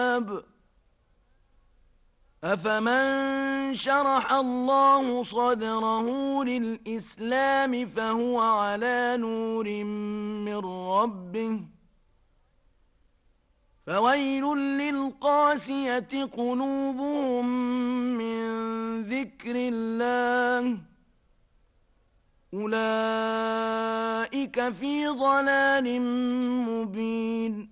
أفمن شرح الله صدره للإسلام فهو على نور من ربه فويل للقاسية قلوبهم من ذكر الله أولئك في ضلال مبين